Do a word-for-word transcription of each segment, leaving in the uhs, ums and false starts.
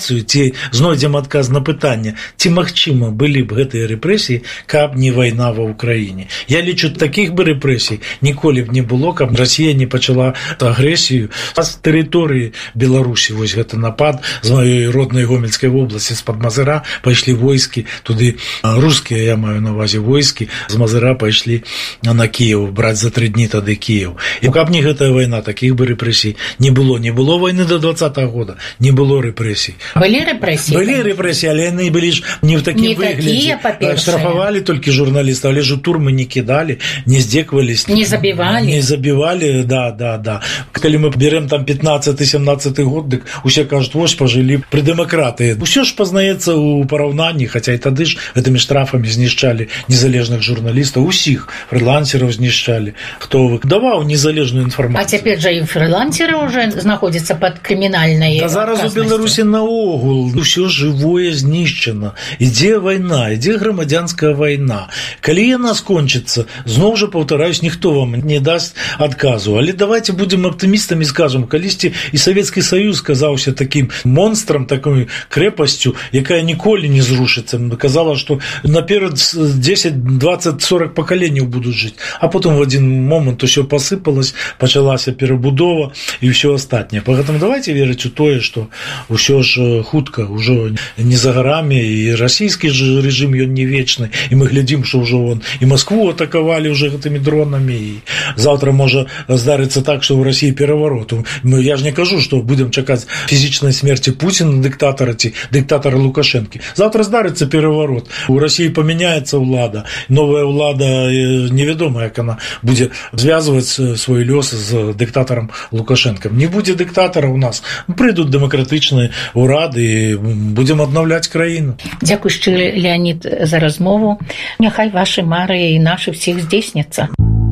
рэакцыю, ці знойдзем адказ на пытанне, ці магчыма былі б гэтыя рэпрэсіі, каб не вайна ва ўкраіне. Я лічу, такіх бы рэпрэсій ніколі б не было, каб Расія не пачала агрэсію з тэрыторыі Беларусі. Вось гэта напад з маёй роднай Гомельскай вобласці, з-пад Мазыра пайшлі войскі, туды рускія, я маю на увазе, войскі з Мазыра пайшлі на Кіеў, браць за тры дні тады Кіеў. І каб не гэтая вайна, такіх бы рэпрэсій не было. Не было вайны до двадцатага года, не было рэпрэсій. Былі рэпрэсіі? Былі рэпрэсіі, але яны былі ж не ў такім выглядзе. Штрафавалі толькі журналістаў, але ж у турмы не кідалі, не здзекваліся. Не забівалі. Не забівалі, да, да, да. Калі мы берем там пятнадцаты-семнадцаты год, дык усе кажуць, вось пажылі пры дэмакратыі. Усё ж пазнаецца ў параўнанні, хаця і тады ж гэтымі штрафамі знішчалі незалежных журналістаў, усіх фрылансераў знішчалі. Хто выдаваў незалежную інфармацыю. А цяпер жа і фрылансеры ўжо знаходзяцца пад крымінальнай адказнасцю. Зараз у Беларусі наогул усё жывое знішчана. Ідзе вайна, ідзе грамадзянская вайна. Калі яна скончыцца, зноў жа паўтараюсь, ніхто вам не дасць адказу. Але давайте будзем аптымістамі, скажам, калісьці і Савецкі Саюз казаўся такім монстрам, такой крэпасцю, якая ніколі не зрушыцца. Казала, што наперад дзесяць, дваццаць, сорок пакаленняў будуць жыць. А потым в адзін момант усё пасыпалось, пачалася перабудова і ўсё астатняе. Пагэтому давайте верыць у тое, што ўсё ж хутка, ўжо не за гарамі, і расійскі ж рэжым ён не вечны, і мы глядзім, што ўжо вон і Маскву атакавалі ўжо гэтымі дронамі, і заўтра можа здарыцца так, што ў Расіі пераварот. Я ж не кажу, што будзем чакаць фізічнай смерці Пуціна, дыктатара, ці дыктатара Лукашэнкі. Заўтра здарыцца пераварот. У Расіі памяняецца ўлада, новая ўлада, невядома, як яна будзе звязваць свой лёс з дыктатарам Лукашэнкам. Не будзе дыктатара ў нас, прыйдуць дэмакратычныя ўрады і будзем аднаўляць краіну. Дзякуй шчыра, Леанід, за размову. Няхай вашы мары і нашы всіх здзейсняцца.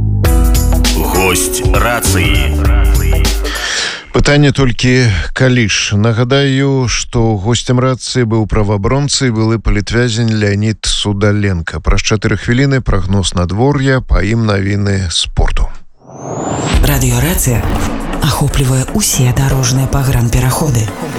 Госць рацыі. Пытанне толькі калі ж. Нагадаю, што госцем рацыі быў праваабаронца і былы палітвязень Леанід Судаленко. Праз чатыры хвіліны прагноз надвор'я, па ім навіны спорту. Радыёрацыя ахоплівае усе дарожныя пагранпераходы.